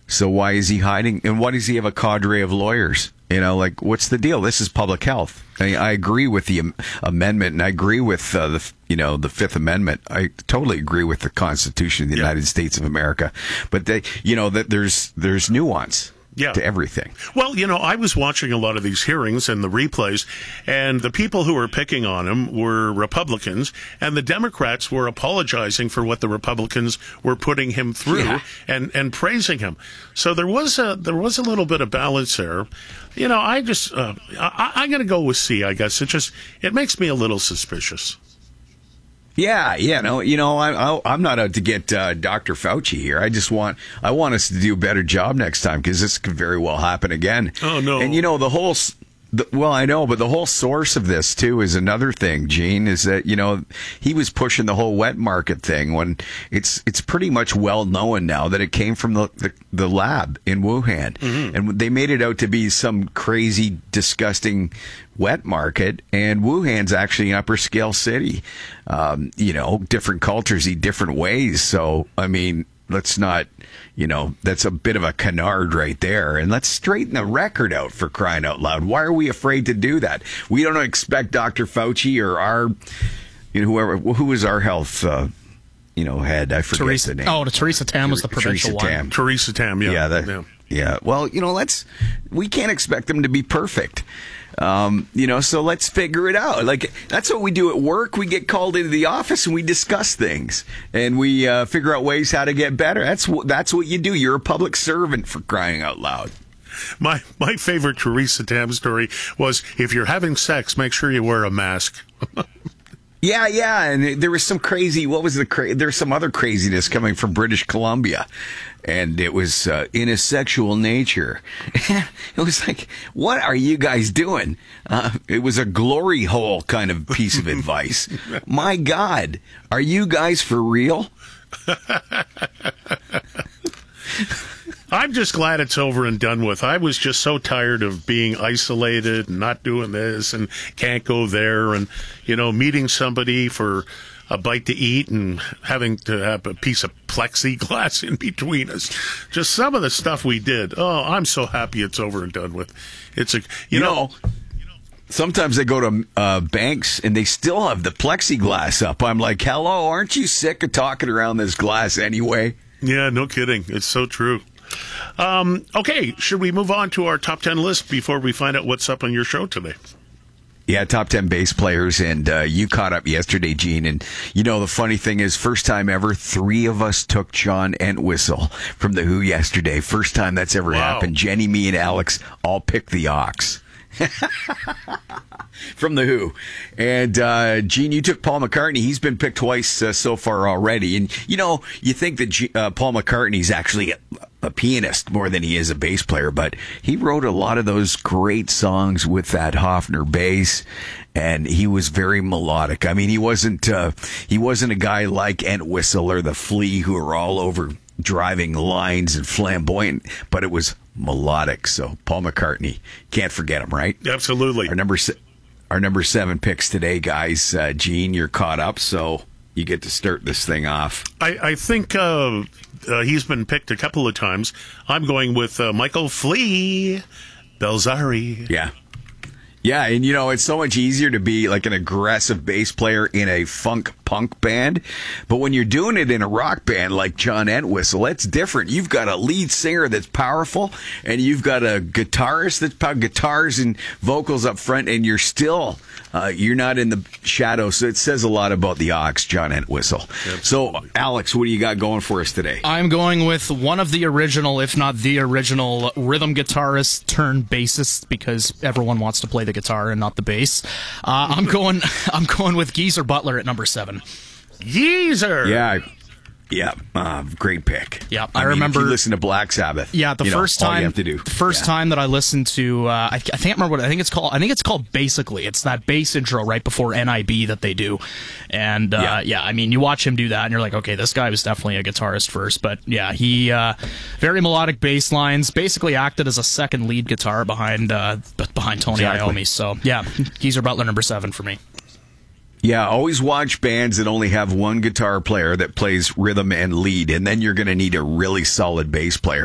So why is he hiding? And why does he have a cadre of lawyers? Like, what's the deal? This is public health. I agree with the amendment, and I agree with the Fifth Amendment. I totally agree with the Constitution of the United States of America. But that there's nuance. To everything. Well, I was watching a lot of these hearings and the replays, and the people who were picking on him were Republicans, and the Democrats were apologizing for what the Republicans were putting him through and praising him. So there was a little bit of balance there. I'm going to go with C, I guess. It makes me a little suspicious. I'm not out to get Dr. Fauci here. I want us to do a better job next time, because this could very well happen again. Oh, no. And I know, but the whole source of this too is another thing, Gene, is that, he was pushing the whole wet market thing when it's pretty much well known now that it came from the lab in Wuhan. Mm-hmm. And they made it out to be some crazy, disgusting wet market, and Wuhan's actually an upper scale city. Different cultures eat different ways. So, let's not, that's a bit of a canard right there. And let's straighten the record out, for crying out loud. Why are we afraid to do that? We don't expect Dr. Fauci or our, who is our health, head? I forget the name. Oh, Theresa Tam was the provincial one. Theresa Tam, yeah. Yeah. Well, we can't expect them to be perfect. So let's figure it out. Like, that's what we do at work. We get called into the office and we discuss things, and we figure out ways how to get better. That's what you do. You're a public servant, for crying out loud. My favorite Theresa Tam story was, if you're having sex, make sure you wear a mask. Yeah, and there was some crazy. There's some other craziness coming from British Columbia, and it was in a sexual nature. It was like, what are you guys doing? It was a glory hole kind of piece of advice. My God, are you guys for real? I'm just glad it's over and done with. I was just so tired of being isolated and not doing this and can't go there and, meeting somebody for a bite to eat and having to have a piece of plexiglass in between us. Just some of the stuff we did. Oh, I'm so happy it's over and done with. It's sometimes they go to banks and they still have the plexiglass up. I'm like, hello, aren't you sick of talking around this glass anyway? Yeah, no kidding. It's so true. Okay, should we move on to our top 10 list before we find out what's up on your show today? Yeah, top 10 bass players, and you caught up yesterday, Gene. And, the funny thing is, first time ever, 3 of us took John Entwistle from The Who yesterday. First time that's ever happened. Jenny, me, and Alex all picked the Ox. From The Who. And Gene, you took Paul McCartney. He's been picked twice so far already. And you think that Paul McCartney's actually a pianist more than he is a bass player, but he wrote a lot of those great songs with that Hofner bass, and he was very melodic. He wasn't a guy like Entwistle or the Flea, who are all over driving lines and flamboyant, but it was melodic. So Paul McCartney, can't forget him, right? Absolutely. Our number 7 picks today, guys. Gene, you're caught up, so you get to start this thing off. I think he's been picked a couple of times. I'm going with Michael Flea Belzari. Yeah. Yeah, and it's so much easier to be like an aggressive bass player in a funk punk band, but when you're doing it in a rock band like John Entwistle, it's different. You've got a lead singer that's powerful, and you've got a guitarist that's guitars and vocals up front, and you're still you're not in the shadow. So it says a lot about the Ox, John Entwistle. Absolutely. So, Alex, what do you got going for us today? I'm going with one of the original, if not the original, rhythm guitarist turned bassist, because everyone wants to play the guitar and not the bass. I'm going with Geezer Butler at number 7. Geezer! Yeah, great pick. Yeah, I remember. If you listen to Black Sabbath. Yeah, the first time. All you have to do. The first time that I listened to, I can't remember what I think it's called. I think it's called Basically. It's that bass intro right before NIB that they do, and you watch him do that, and you're like, okay, this guy was definitely a guitarist first, but yeah, he very melodic bass lines. Basically, acted as a second lead guitar behind Tony Iommi. So yeah, Geezer Butler number 7 for me. Yeah, always watch bands that only have one guitar player that plays rhythm and lead, and then you're going to need a really solid bass player.